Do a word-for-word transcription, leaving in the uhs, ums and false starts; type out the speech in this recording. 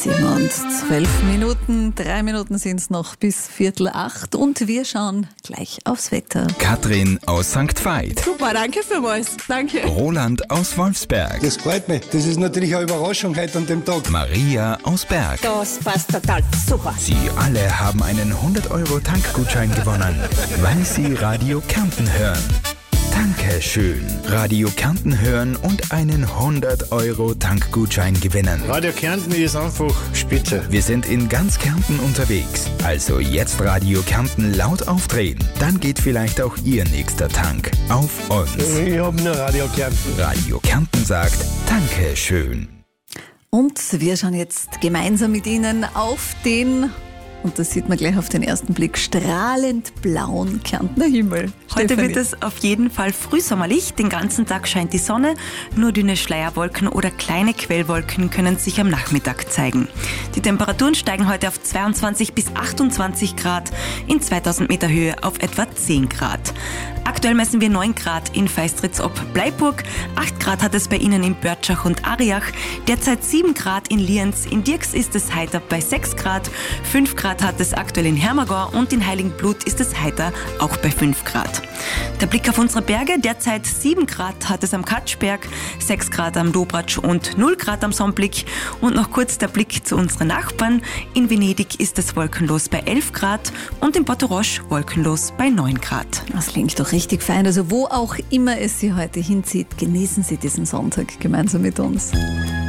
Sieben und zwölf Minuten, drei Minuten sind es noch bis Viertel acht und wir schauen gleich aufs Wetter. Katrin aus Sankt Veit. Super, danke vielmals. Danke. Roland aus Wolfsberg. Das freut mich. Das ist natürlich eine Überraschung heute an dem Tag. Maria aus Berg. Das passt total super. Sie alle haben einen hundert Euro Tankgutschein gewonnen, weil sie Radio Kärnten hören. Dankeschön. Radio Kärnten hören und einen hundert Euro Tankgutschein gewinnen. Radio Kärnten ist einfach spitze. Wir sind in ganz Kärnten unterwegs. Also jetzt Radio Kärnten laut aufdrehen. Dann geht vielleicht auch Ihr nächster Tank auf uns. Ich hab nur Radio Kärnten. Radio Kärnten sagt Dankeschön. Und wir schauen jetzt gemeinsam mit Ihnen auf den, und das sieht man gleich auf den ersten Blick, strahlend blauen Kärntner Himmel. Heute Stefanie. wird es auf jeden Fall frühsommerlich. Den ganzen Tag scheint die Sonne. Nur dünne Schleierwolken oder kleine Quellwolken können sich am Nachmittag zeigen. Die Temperaturen steigen heute auf zweiundzwanzig bis achtundzwanzig Grad, in zweitausend Meter Höhe auf etwa zehn Grad. Aktuell messen wir neun Grad in Feistritz ob Bleiburg, acht Grad hat es bei Ihnen in Börtschach und Ariach, derzeit sieben Grad in Lienz, in Dirks ist es heiter bei sechs Grad, fünf Grad hat es aktuell in Hermagor und in Heiligenblut ist es heiter auch bei fünf Grad. Der Blick auf unsere Berge, derzeit sieben Grad hat es am Katschberg, sechs Grad am Dobratsch und null Grad am Sommblick. Und noch kurz der Blick zu unseren Nachbarn. In Venedig ist es wolkenlos bei elf Grad und in Portorosch wolkenlos bei neun Grad. Das klingt doch richtig fein. Also wo auch immer es Sie heute hinzieht, genießen Sie diesen Sonntag gemeinsam mit uns.